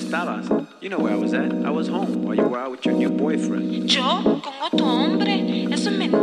estabas. You know where I was at. I was home while you were out with your new boyfriend. ¿Yo? ¿Con otro hombre? Eso es mentira.